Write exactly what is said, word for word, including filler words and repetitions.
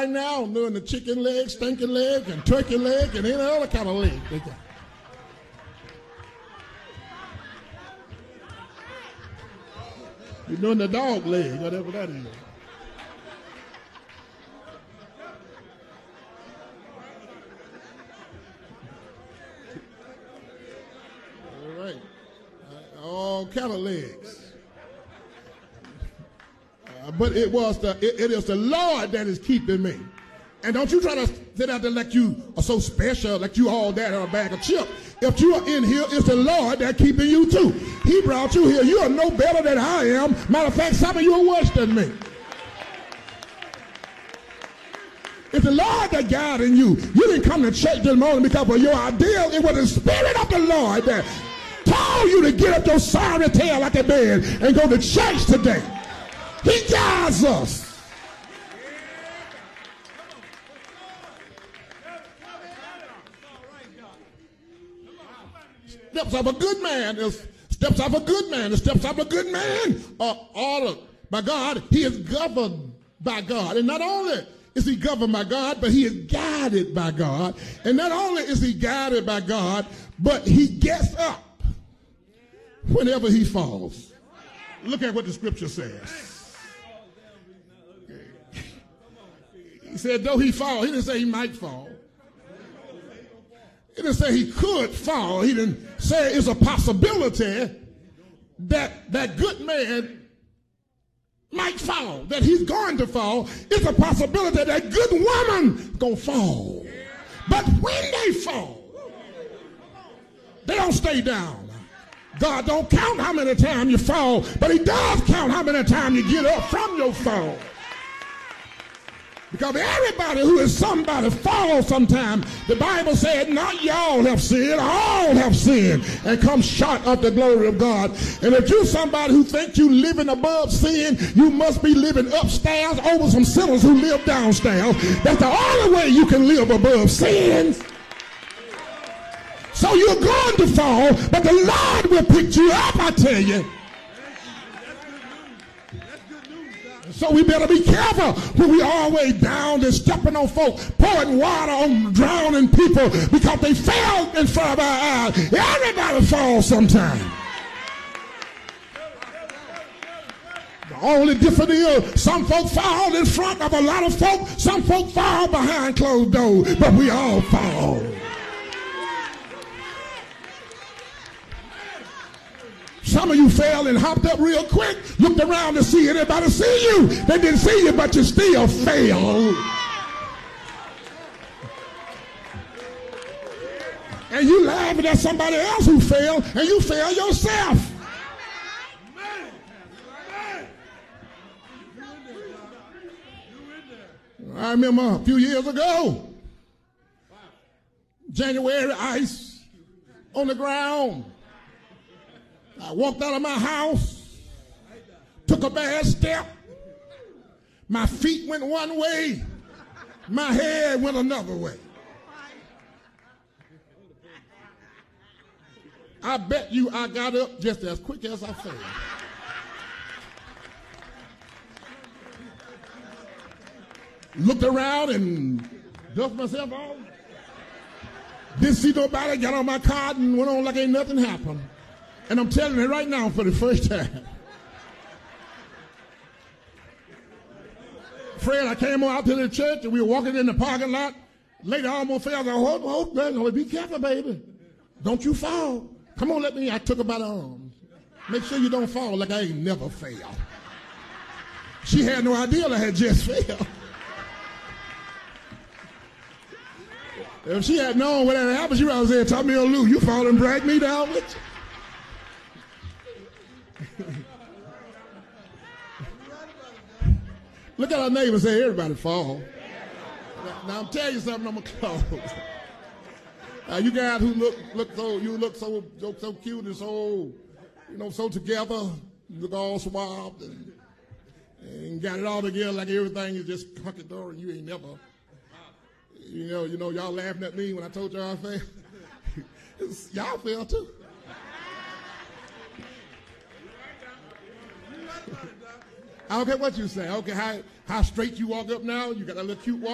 right now doing the chicken leg, stinking leg, and turkey leg, and any other kind of leg they got. You're doing the dog leg, whatever that is. All right. Uh, all kind of legs. Uh, but it was the it, it is the Lord that is keeping me. And don't you try to sit out there like you are so special, like you all that on a bag of chips. If you are in here, it's the Lord that's keeping you too. He brought you here. You are no better than I am. Matter of fact, some of you are worse than me. It's the Lord that guided you. You didn't come to church this morning because of your ideal. It was the Spirit of the Lord that told you to get up your sorry tail out of bed and go to church today. He guides us. Steps of a good man is steps of a good man. The steps of a good man are ordered by God. He is governed by God. And not only is he governed by God, but he is guided by God. And not only is he guided by God, but he gets up whenever he falls. Look at what the scripture says. He said, though he fall, he didn't say he might fall. He didn't say he could fall. He didn't say it's a possibility that that good man might fall, that he's going to fall. It's a possibility that good woman going to fall. But when they fall, they don't stay down. God don't count how many times you fall, but he does count how many times you get up from your fall. Because everybody who is somebody falls sometime. The Bible said, not y'all have sinned, all have sinned and come short of the glory of God. And if you're somebody who thinks you living above sin, you must be living upstairs over some sinners who live downstairs. That's the only way you can live above sin. So you're going to fall, but the Lord will pick you up, I tell you. So we better be careful when we always down and stepping on folk, pouring water on drowning people because they fell in front of our eyes. Everybody falls sometime. The only difference is some folk fall in front of a lot of folk. Some folk fall behind closed doors, but we all fall. Some of you fell and hopped up real quick, looked around to see anybody see you. They didn't see you, but you still fell. And you laughing at somebody else who fell, and you fell yourself. I remember a few years ago, January ice on the ground. I walked out of my house, took a bad step. My feet went one way, my head went another way. I bet you I got up just as quick as I fell. Looked around and dusted myself off. Didn't see nobody, got on my car and went on like ain't nothing happened. And I'm telling you right now for the first time. Fred, I came out to the church and we were walking in the parking lot. Lady almost fell. I said, hold, hold, hold, be careful, baby. Don't you fall. Come on, let me. I took her by the arms. Make sure you don't fall like I ain't never failed. She had no idea I had just failed. If she had known what had happened, she would have said, "Tommy and Lou, you fall and drag me down with you." Look at our neighbor and say, everybody fall. Now, now I'm telling you something, I'm gonna close. Uh, you guys who look look so you look so so, so cute and so you know so together, you look all swabbed and, and got it all together like everything is just hunky dory and you ain't never. You know, you know, y'all laughing at me when I told y'all I failed. Y'all failed too. I don't care what you say. I don't care how, how straight you walk up now. You got a little cute walk.